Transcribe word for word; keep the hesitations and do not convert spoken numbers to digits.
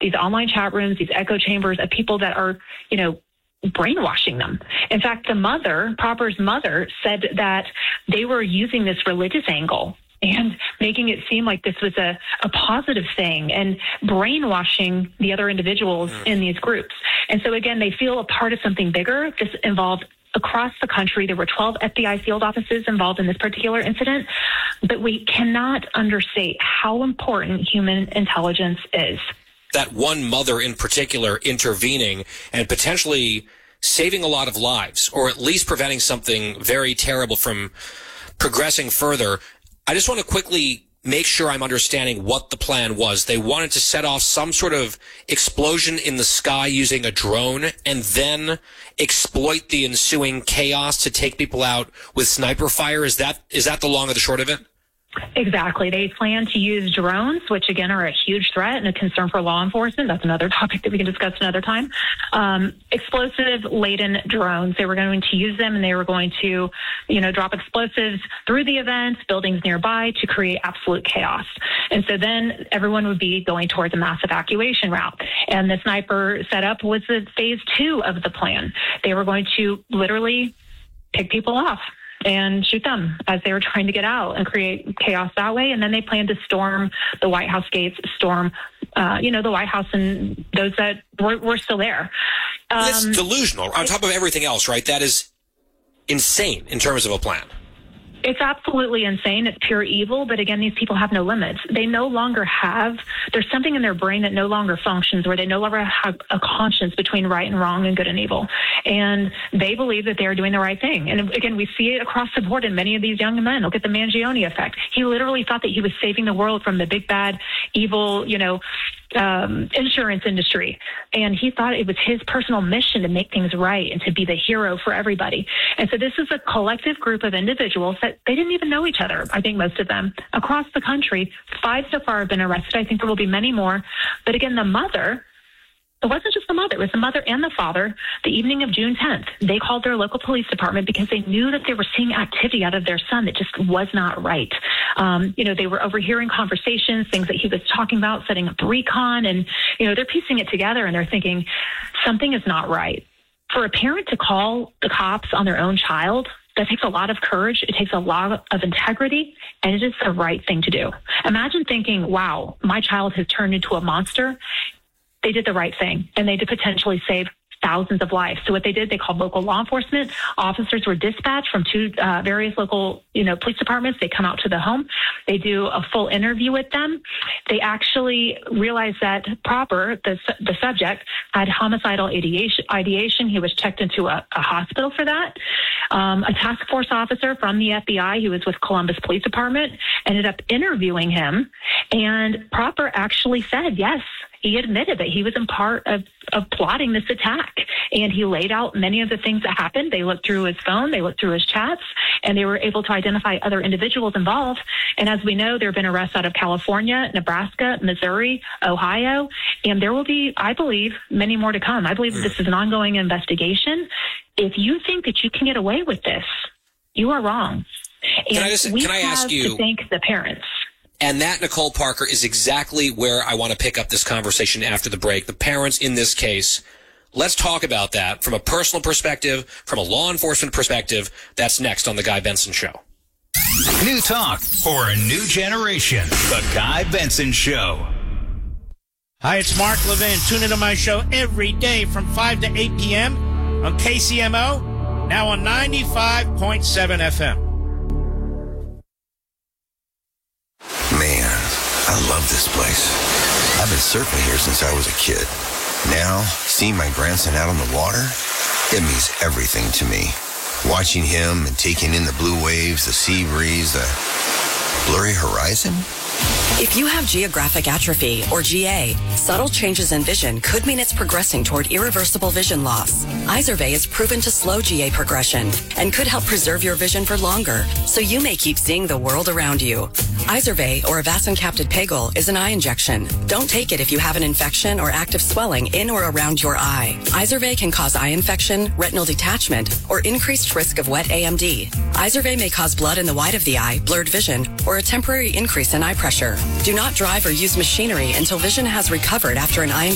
these online chat rooms, these echo chambers of people that are, you know, brainwashing them. In fact, the mother, Proper's mother, said that they were using this religious angle and making it seem like this was a, a positive thing and brainwashing the other individuals in these groups. And so, again, they feel a part of something bigger. This involved across the country. There were twelve F B I field offices involved in this particular incident. But we cannot understate how important human intelligence is. That one mother in particular intervening and potentially saving a lot of lives, or at least preventing something very terrible from progressing further. I just want to quickly make sure I'm understanding what the plan was. They wanted to set off some sort of explosion in the sky using a drone and then exploit the ensuing chaos to take people out with sniper fire. Is that is that the long or the short of it? Exactly. They plan to use drones, which, again, are a huge threat and a concern for law enforcement. That's another topic that we can discuss another time. Um, explosive-laden drones. They were going to use them, and they were going to, you know, drop explosives through the events, buildings nearby, to create absolute chaos. And so then everyone would be going towards a mass evacuation route. And the sniper setup was the phase two of the plan. They were going to literally pick people off and shoot them as they were trying to get out and create chaos that way. And then they planned to storm the White House gates, storm, uh, you know, the White House and those that were, were still there. Um, That's delusional. On top of everything else, right? That is insane in terms of a plan. It's absolutely insane. It's pure evil. But again, these people have no limits. They no longer have, there's something in their brain that no longer functions, where they no longer have a conscience between right and wrong and good and evil. And they believe that they're doing the right thing. And again, we see it across the board in many of these young men. Look at the Mangione effect. He literally thought that he was saving the world from the big, bad, evil, you know, um, insurance industry. And he thought it was his personal mission to make things right and to be the hero for everybody. And so this is a collective group of individuals that they didn't even know each other. I think most of them across the country. Five so far have been arrested. I think there will be many more. But again, the mother, it wasn't just the mother, it was the mother and the father. The evening of June tenth, they called their local police department because they knew that they were seeing activity out of their son that just was not right. Um, you know, they were overhearing conversations, things that he was talking about, setting up recon, and, you know, they're piecing it together and they're thinking something is not right. For a parent to call the cops on their own child, that takes a lot of courage. It takes a lot of integrity, and it is the right thing to do. Imagine thinking, wow, my child has turned into a monster. They did the right thing, and they did potentially save thousands of lives. So what they did, they called local law enforcement. Officers were dispatched from two uh, various local, you know, police departments. They come out to the home. They do a full interview with them. They actually realized that Proper, the the subject, had homicidal ideation. ideation. He was checked into a, a hospital for that. Um, a task force officer from the F B I, who was with Columbus Police Department, ended up interviewing him. And Proper actually said, yes, he admitted that he was in part of, of plotting this attack. And he laid out many of the things that happened. They looked through his phone, they looked through his chats, and they were able to identify other individuals involved. And as we know, there have been arrests out of California, Nebraska, Missouri, Ohio, and there will be, I believe, many more to come. I believe that this is an ongoing investigation. If you think that you can get away with this, you are wrong. And can I, just, we can I ask have you, to thank the parents. And that, Nicole Parker, is exactly where I want to pick up this conversation after the break. The parents in this case. Let's talk about that from a personal perspective, from a law enforcement perspective. That's next on The Guy Benson Show. New talk for a new generation. The Guy Benson Show. Hi, it's Mark Levin. Tune into my show every day from five to eight p.m. on K C M O, now on ninety-five point seven F M. Man, I love this place. I've been surfing here since I was a kid. Now, seeing my grandson out on the water, it means everything to me. Watching him and taking in the blue waves, the sea breeze, the blurry horizon. If you have geographic atrophy, or G A, subtle changes in vision could mean it's progressing toward irreversible vision loss. Izervay is proven to slow G A progression and could help preserve your vision for longer, so you may keep seeing the world around you. Izervay, or avacincaptad pegol, is an eye injection. Don't take it if you have an infection or active swelling in or around your eye. Izervay can cause eye infection, retinal detachment, or increased risk of wet A M D. Izervay may cause blood in the white of the eye, blurred vision, or a temporary increase in eye pressure. Do not drive or use machinery until vision has recovered after an eye